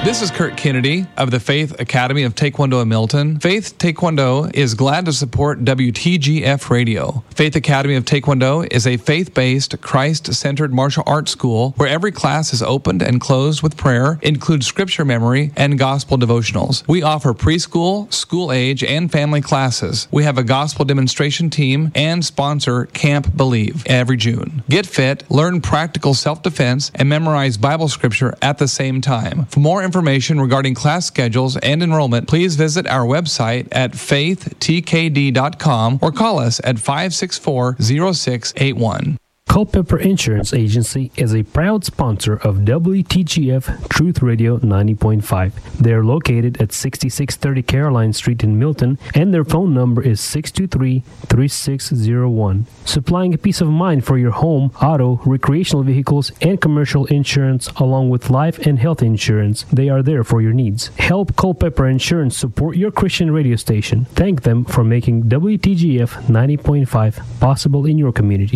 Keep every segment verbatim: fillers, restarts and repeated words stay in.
This is Kurt Kennedy of the Faith Academy of Taekwondo in Milton. Faith Taekwondo is glad to support W T G F Radio. Faith Academy of Taekwondo is a faith-based, Christ-centered martial arts school where every class is opened and closed with prayer, includes scripture memory, and gospel devotionals. We offer preschool, school age, and family classes. We have a gospel demonstration team and sponsor Camp Believe every June. Get fit, learn practical self-defense, and memorize Bible scripture at the same time. For more information regarding class schedules and enrollment, please visit our website at faith t k d dot com or call us at five six four, zero six eight one. Culpeper Insurance Agency is a proud sponsor of W T G F Truth Radio ninety point five. They are located at sixty-six thirty Caroline Street in Milton, and their phone number is six two three, three six zero one. Supplying a peace of mind for your home, auto, recreational vehicles, and commercial insurance, along with life and health insurance. They are there for your needs. Help Culpeper Insurance support your Christian radio station. Thank them for making W T G F ninety point five possible in your community.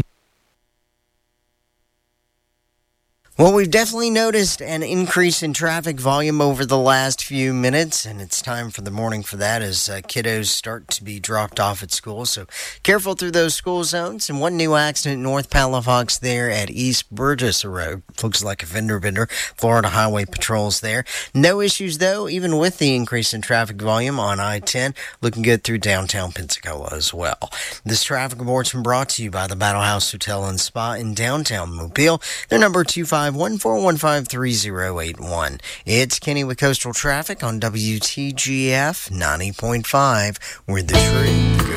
Well, we've definitely noticed an increase in traffic volume over the last few minutes, and it's time for the morning for that as uh, kiddos start to be dropped off at school. So careful through those school zones. And one new accident in North Palafox there at East Burgess Road. Looks like a fender bender. Florida Highway Patrol's there. No issues, though, even with the increase in traffic volume on I ten. Looking good through downtown Pensacola as well. This traffic report's been brought to you by the Battle House Hotel and Spa in downtown Mobile. Their number two five one, four one five, three zero eight one. It's Kenny with Coastal Traffic on W T G F ninety point five, where the truth goes.